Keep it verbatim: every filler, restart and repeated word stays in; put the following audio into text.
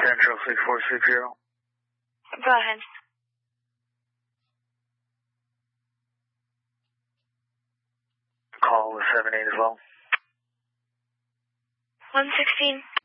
Central six four six zero. Go ahead. Call with seven eight as well. one sixteen.